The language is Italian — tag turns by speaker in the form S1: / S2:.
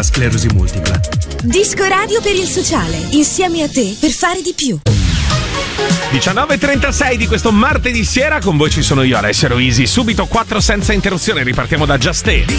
S1: sclerosi multipla.
S2: Disco Radio per il sociale, insieme a te per fare di più.
S3: 19:36 di questo martedì sera, con voi ci sono io, Alessio Easy. Subito 4 senza interruzione, ripartiamo da Just Stay.